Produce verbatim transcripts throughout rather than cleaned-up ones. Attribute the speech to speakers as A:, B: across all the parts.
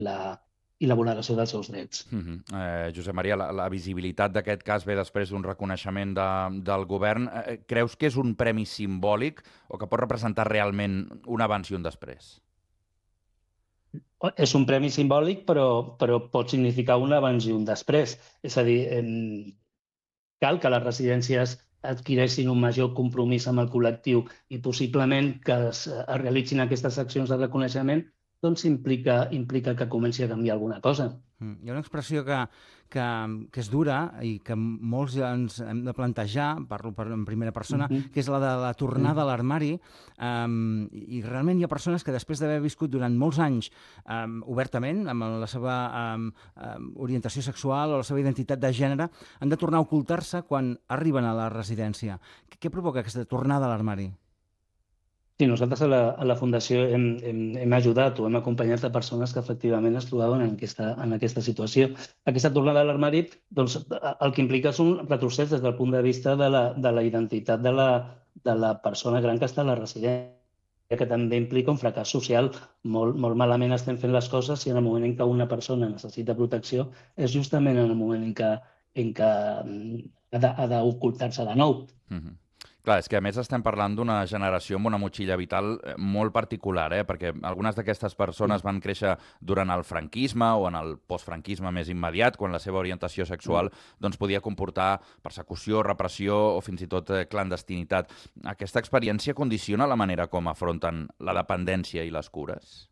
A: la, i la vulneració dels seus drets.
B: Uh -huh. eh, Josep Maria, la, la visibilitat d'aquest cas ve després d'un reconeixement de, del govern. Eh, creus que és un premi simbòlic o que pot representar realment un abans i un després?
A: És un premi simbòlic, però, però pot significar un abans i un després. És a dir, eh, cal que les residències adquireixin un major compromís amb el col·lectiu i possiblement que es, es realitzin aquestes accions de reconeixement, doncs implica, implica que comenci a canviar alguna cosa.
C: Hi ha una expressió que, que, que és dura i que molts ens hem de plantejar, parlo per, en primera persona, uh -huh. que és la de la tornada uh -huh. a l'armari, um, i realment hi ha persones que després d'haver viscut durant molts anys um, obertament, amb la seva um, um, orientació sexual o la seva identitat de gènere, han de tornar a ocultar-se quan arriben a la residència. Què provoca aquesta tornada a l'armari?
A: Sí, nosaltres a la, a la Fundació hem, hem, hem ajudat o hem acompanyat a persones que efectivament es trobaven en aquesta, en aquesta situació. Aquesta tornada a l'armari, doncs, el que implica és un retrocés des del punt de vista de la, de la identitat de la, de la persona gran que està a la residència, que també implica un fracàs social. Molt, molt malament estem fent les coses si en el moment en què una persona necessita protecció és justament en el moment en què, en què ha d'ocultar-se de nou.
B: Uh-huh. Clar, és que a més estem parlant d'una generació amb una motxilla vital molt particular, eh? Perquè algunes d'aquestes persones van créixer durant el franquisme o en el postfranquisme més immediat, quan la seva orientació sexual doncs, podia comportar persecució, repressió o fins i tot eh, clandestinitat. Aquesta experiència condiciona la manera com afronten la dependència i les cures?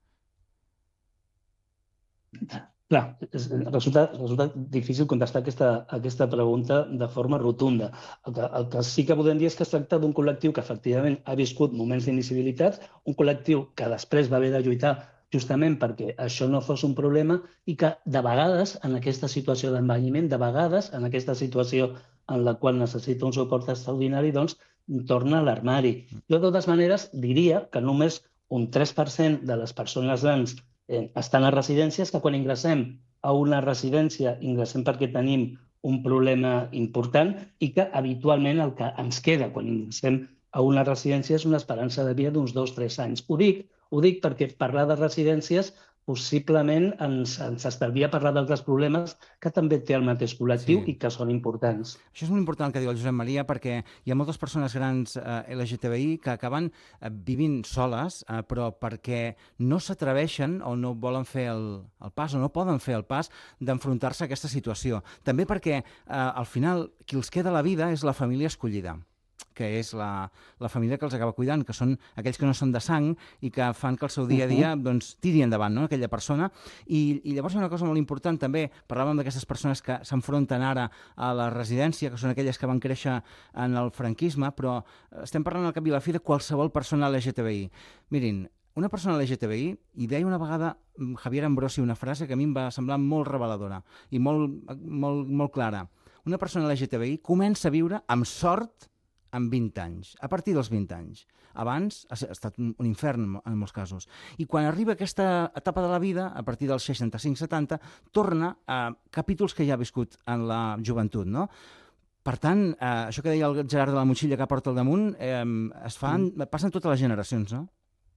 A: Clar, resulta, resulta difícil contestar aquesta, aquesta pregunta de forma rotunda. El que, el que sí que podem dir és que es tracta d'un col·lectiu que efectivament ha viscut moments d'invisibilitat, un col·lectiu que després va haver de lluitar justament perquè això no fos un problema i que de vegades en aquesta situació d'envelliment, de vegades en aquesta situació en la qual necessita un suport extraordinari, doncs torna a l'armari. Jo de totes maneres diria que només un tres per cent de les persones grans estan a residències, que quan ingressem a una residència ingressem perquè tenim un problema important i que habitualment el que ens queda quan ingressem a una residència és una esperança de vida d'uns dos o tres anys. Ho dic, ho dic perquè parlar de residències possiblement ens, ens estalvia parlar d'altres problemes que també té el mateix col·lectiu sí. i que són importants.
C: Això és molt important el que diu el Josep Maria, perquè hi ha moltes persones grans eh, L G T B I que acaben eh, vivint soles, eh, però perquè no s'atreveixen o no volen fer el, el pas o no poden fer el pas d'enfrontar-se a aquesta situació. També perquè eh, al final qui els queda a la vida és la família escollida, que és la, la família que els acaba cuidant, que són aquells que no són de sang i que fan que el seu dia a dia doncs, tiri endavant, no?, aquella persona. I, I llavors hi ha una cosa molt important també, parlàvem d'aquestes persones que s'enfronten ara a la residència, que són aquelles que van créixer en el franquisme, però estem parlant al cap i a la fi de qualsevol persona L G T B I. Mirin, una persona L G T B I, i deia una vegada Javier Ambrosi una frase que a mi em va semblar molt reveladora i molt, molt, molt clara. Una persona L G T B I comença a viure amb sort amb vint anys, a partir dels vint anys. Abans ha estat un infern en molts casos. I quan arriba aquesta etapa de la vida, a partir dels seixanta-cinc setanta, torna a capítols que ja ha viscut en la joventut, no? Per tant, eh, això que deia el Gerard de la motxilla que porta al damunt, eh, es fan, passen totes les generacions, no?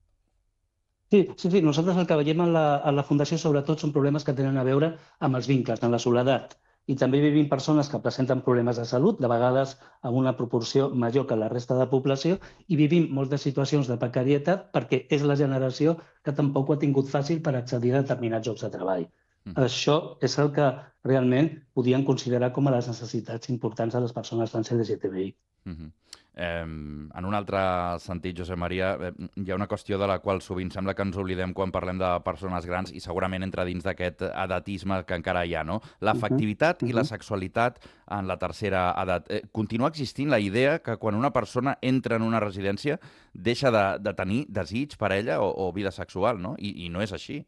A: Sí, sí, sí. Nosaltres el que veiem a la, a la Fundació sobretot són problemes que tenen a veure amb els vincles, amb la soledat. I també vivim persones que presenten problemes de salut, de vegades amb una proporció major que la resta de població, i vivim moltes situacions de precarietat perquè és la generació que tampoc ho ha tingut fàcil per accedir a determinats llocs de treball. Mm. Això és el que realment podien considerar com a les necessitats importants de les persones trans L G T B I.
B: Mm-hmm. Eh, en un altre sentit, Josep Maria, eh, hi ha una qüestió de la qual sovint sembla que ens oblidem quan parlem de persones grans i segurament entra dins d'aquest edatisme que encara hi ha, no? L'afectivitat uh -huh. uh -huh. i la sexualitat en la tercera edat. Eh, continua existint la idea que quan una persona entra en una residència deixa de, de tenir desig per ella o, o vida sexual, no? I, i no és així.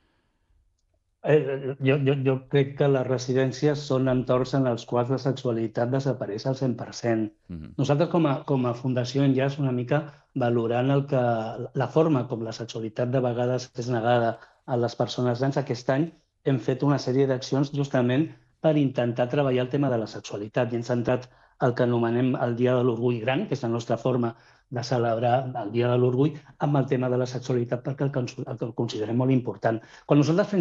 A: Eh, jo, jo, jo crec que les residències són entorns en els quals la sexualitat desapareix al cent per cent. Uh-huh. Nosaltres com a, com a Fundació Enllaç una mica valorant el que, la forma com la sexualitat de vegades és negada a les persones grans, aquest any hem fet una sèrie d'accions justament per intentar treballar el tema de la sexualitat i hem centrat el que anomenem el Dia de l'Orgull Gran, que és la nostra forma de celebrar el Dia de l'Orgull amb el tema de la sexualitat perquè el, el considerem molt important. Quan nosaltres fem